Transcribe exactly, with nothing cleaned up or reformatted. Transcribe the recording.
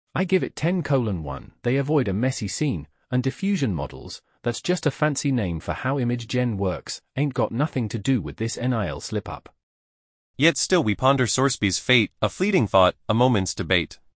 I give it ten colon one. They avoid a messy scene, and diffusion models, that's just a fancy name for how image gen works, ain't got nothing to do with this N I L slip-up. Yet still we ponder Sorsby's fate, a fleeting thought, a moment's debate.